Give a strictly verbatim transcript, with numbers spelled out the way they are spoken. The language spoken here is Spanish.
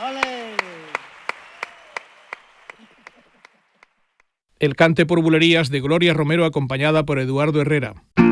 El cante por bulerías de Gloria Romero acompañada por Eduardo Herrera.